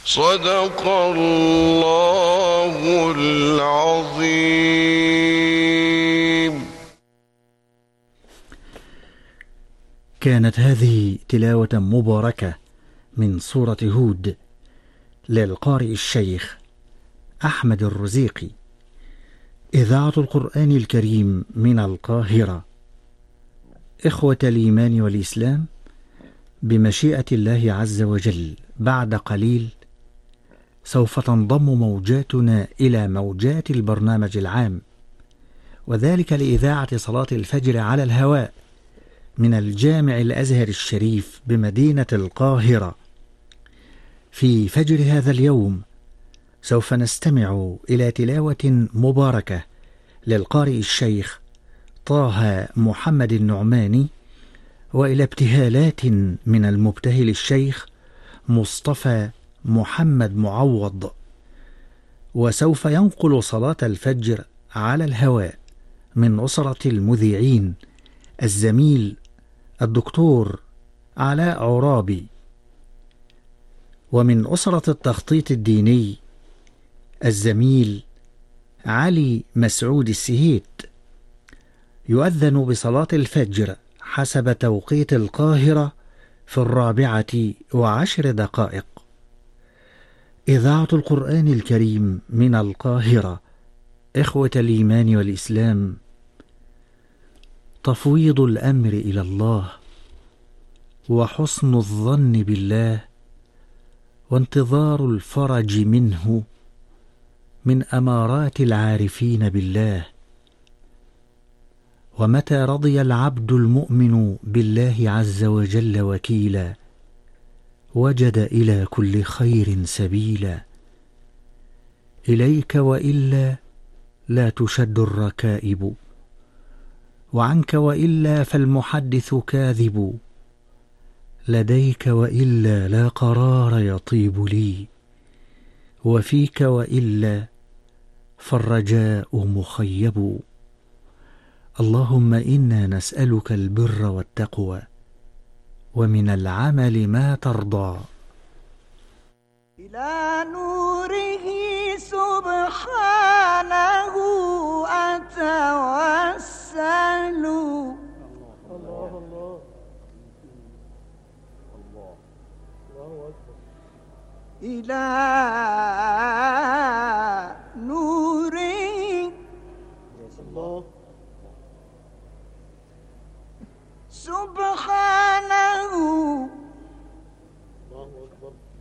صدق الله العظيم. كانت هذه تلاوة مباركة من سورة هود للقارئ الشيخ أحمد الرزيقي، إذاعة القرآن الكريم من القاهرة. إخوة الإيمان والإسلام، بمشيئة الله عز وجل بعد قليل سوف تنضم موجاتنا إلى موجات البرنامج العام، وذلك لإذاعة صلاة الفجر على الهواء من الجامع الأزهر الشريف بمدينة القاهرة. في فجر هذا اليوم سوف نستمع إلى تلاوة مباركة للقارئ الشيخ طه محمد النعماني، وإلى ابتهالات من المبتهل الشيخ مصطفى محمد معوض. وسوف ينقل صلاة الفجر على الهواء من أسرة المذيعين الزميل الدكتور علاء عرابي، ومن أسرة التخطيط الديني الزميل علي مسعود السهيت. يؤذن بصلاة الفجر حسب توقيت القاهرة في 14:10. إذاعة القرآن الكريم من القاهرة. إخوة الإيمان والإسلام، تفويض الأمر إلى الله وحسن الظن بالله وانتظار الفرج منه من أمارات العارفين بالله. ومتى رضي العبد المؤمن بالله عز وجل وكيلا وجد إلى كل خير سبيلا. إليك وإلا لا تشد الركائب، وعنك وإلا فالمحدث كاذب. لديك وإلا لا قرار يطيب لي، وفيك وإلا فالرجاء مخيب. اللهم إنا نسألك البر والتقوى ومن العمل ما ترضى. إلى نوره سبحانه أتوسل، إلى نوره سبحانه